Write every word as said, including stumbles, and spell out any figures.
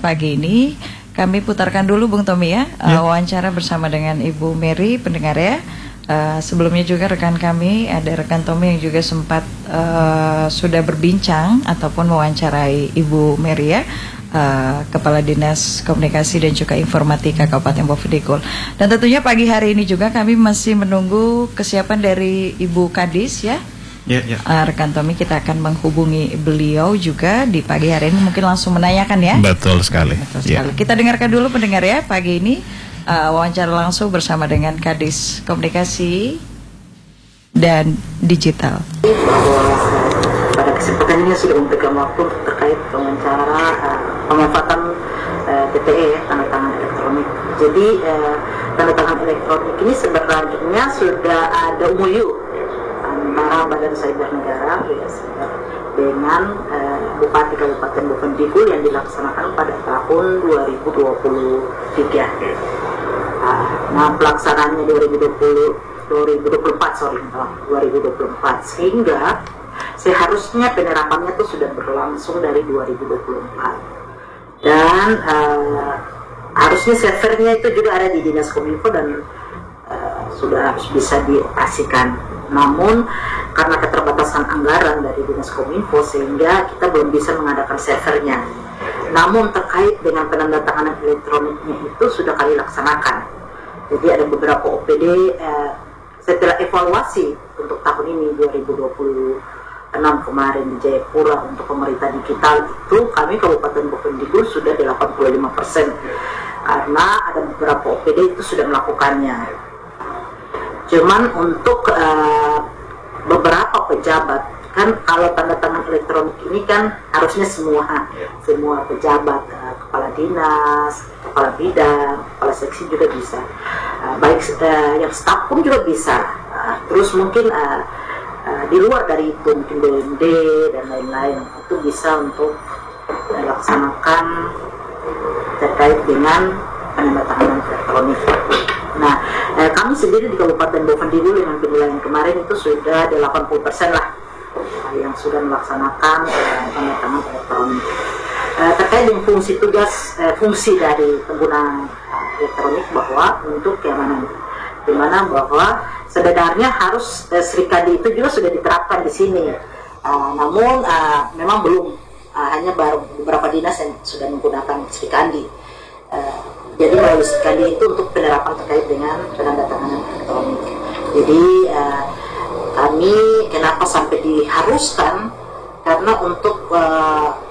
pagi ini kami putarkan dulu Bung Tommy ya, ya. Uh, wawancara bersama dengan Ibu Mary pendengar ya. Uh, sebelumnya juga rekan kami ada rekan Tommy yang juga sempat uh, sudah berbincang ataupun mewawancarai Ibu Mary ya, uh, Kepala Dinas Komunikasi dan juga Informatika Kabupaten Bovendigul. Dan tentunya pagi hari ini juga kami masih menunggu kesiapan dari Ibu Kadis ya. Ya, ya. Uh, rekan Tommy kita akan menghubungi beliau juga di pagi hari ini, mungkin langsung menanyakan ya. Betul sekali. Betul sekali. Ya. Kita dengarkan dulu pendengar ya pagi ini uh, wawancara langsung bersama dengan Kadis Komunikasi dan Digital. Bahwa pada kesempatan ini sudah memberikan waktu terkait wawancara uh, pemanfaatan uh, T T E ya, tanda tangan elektronik. Jadi uh, tanda tangan elektronik ini sebenarnya sudah ada M O U antara Badan Cyber Negara ya, dengan uh, Bupati Kabupaten Bovendigul yang dilaksanakan pada tahun dua ribu dua puluh tiga. Uh, nah pelaksanaannya dua ribu dua puluh, dua ribu dua puluh empat sorry, dua ribu dua puluh empat sehingga seharusnya penerapannya itu sudah berlangsung dari dua ribu dua puluh empat dan uh, harusnya servernya itu juga ada di Dinas Kominfo dan uh, sudah harus bisa dioperasikan. Namun karena keterbatasan anggaran dari Dinas Kominfo sehingga kita belum bisa mengadakan servernya. Namun terkait dengan penandatanganan elektroniknya itu sudah kami laksanakan. Jadi ada beberapa O P D eh, setelah evaluasi untuk tahun ini dua ribu dua puluh enam kemarin di Jayapura untuk pemerintah digital itu kami Kabupaten Bovendigul sudah delapan puluh lima persen karena ada beberapa O P D itu sudah melakukannya. Cuman untuk uh, beberapa pejabat kan kalau tanda tangan elektronik ini kan harusnya semua semua pejabat, uh, kepala dinas, kepala bidang, kepala seksi juga bisa, uh, baik uh, yang staf pun juga bisa. Uh, terus mungkin uh, uh, di luar dari itu mungkin B U M D dan lain-lain itu bisa untuk dilaksanakan terkait dengan penandatanganan elektronik. Nah, eh, kami sendiri di Kabupaten Bovendigul dengan penilaian kemarin itu sudah delapan puluh persen lah eh, yang sudah melaksanakan eh, tanda tangan elektronik. Eh, terkait dengan fungsi tugas, eh, fungsi dari penggunaan elektronik bahwa untuk keamanan, di mana bahwa sebenarnya harus eh, Srikandi itu juga sudah diterapkan di sini. Eh, namun eh, memang belum, eh, hanya baru beberapa dinas yang sudah menggunakan Srikandi. Eh, Jadi melalui Srikandi itu untuk penerapan terkait dengan penandatanganan elektronik. Jadi uh, kami kenapa sampai diharuskan karena untuk uh,